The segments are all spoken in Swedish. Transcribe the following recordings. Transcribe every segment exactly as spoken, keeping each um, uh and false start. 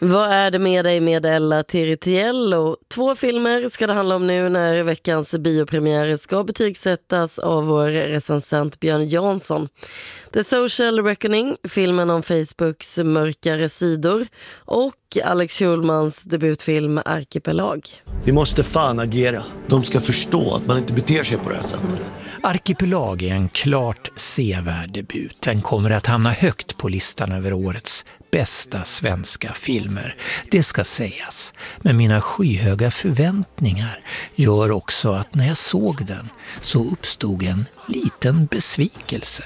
Vad är det med dig med Ella Tiritiello? Två filmer ska det handla om nu när veckans biopremiär ska betygsättas av vår recensent Björn Jansson. The Social Reckoning, filmen om Facebooks mörkare sidor, och Alex Schulmans debutfilm Arkipelag. Vi måste fan agera. De ska förstå att man inte beter sig på det här sättet. Arkipelag är en klart sevärd debut. Den kommer att hamna högt på listan över årets bästa svenska filmer. Det ska sägas. Men mina skyhöga förväntningar gör också att när jag såg den så uppstod en liten besvikelse.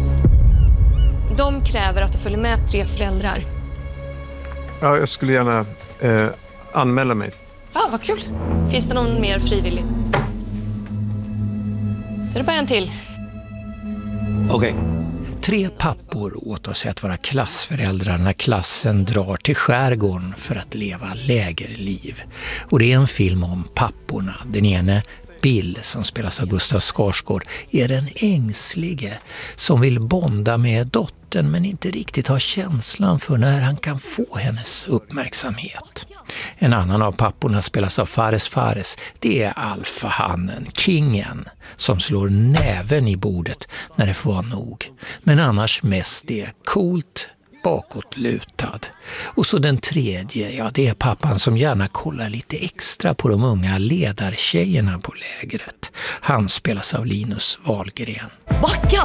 De kräver att det följer med tre föräldrar. Ja, jag skulle gärna eh, anmäla mig. Ja, vad kul. Finns det någon mer frivillig? Det är bara en till. Okej. Okay. Tre pappor åtar sig att vara klassföräldrar när klassen drar till skärgården för att leva lägerliv. Och det är en film om papporna. Den ene, Bill, som spelas av Gustav Skarsgård, är den ängslige som vill bonda med dottern men inte riktigt har känslan för när han kan få hennes uppmärksamhet. En annan av papporna spelas av Fares Fares. Det är alfahannen, kingen, som slår näven i bordet när det får vara nog. Men annars mest är coolt, bakåtlutad. Och så den tredje, ja, det är pappan som gärna kollar lite extra på de unga ledartjejerna på lägret. Han spelas av Linus Wahlgren. Backa!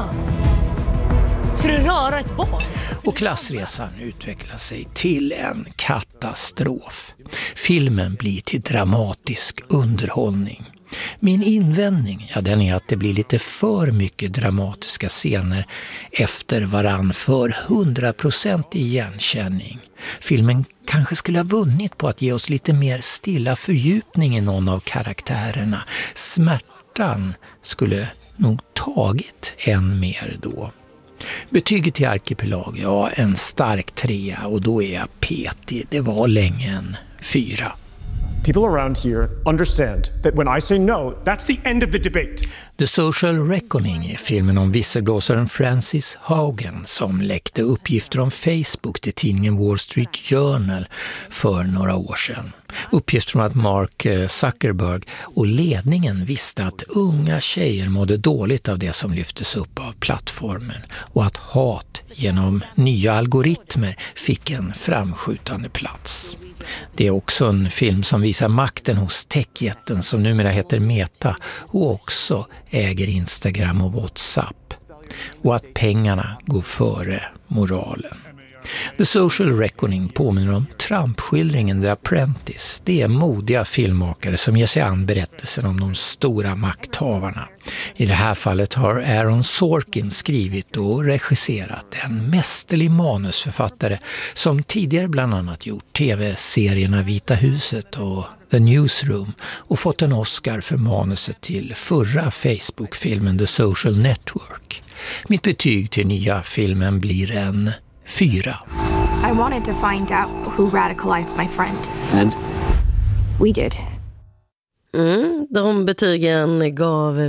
Ska du röra ett barn? Och klassresan utvecklar sig till en katastrof. Filmen blir till dramatisk underhållning. Min invändning, ja, den är att det blir lite för mycket dramatiska scener efter varann för hundra procent igenkänning. Filmen kanske skulle ha vunnit på att ge oss lite mer stilla fördjupning i någon av karaktärerna. Smärtan skulle nog tagit än mer då. Betyget till Arkipelag, ja, en stark trea, och då är jag petig. Det var länge en fyra. People around here understand that when I say no, that's the end of the debate. The Social Reckoning är filmen om visselblåsaren Francis Haugen som läckte uppgifter om Facebook till tidningen Wall Street Journal för några år sedan. Uppgifter om att Mark Zuckerberg och ledningen visste att unga tjejer mådde dåligt av det som lyftes upp av plattformen och att hat genom nya algoritmer fick en framskjutande plats. Det är också en film som visar makten hos techjätten som numera heter Meta och också äger Instagram och WhatsApp. Och att pengarna går före moralen. The Social Reckoning påminner om Trump-skildringen The Apprentice. Det är modiga filmmakare som ger sig an berättelsen om de stora makthavarna. I det här fallet har Aaron Sorkin skrivit och regisserat, en mästerlig manusförfattare som tidigare bland annat gjort tv-serierna Vita huset och The Newsroom och fått en Oscar för manuset till förra Facebook-filmen The Social Network. Mitt betyg till nya filmen blir en fyra. I wanted to find out who radicalized my friend. And? We did. Mm, de betygen gav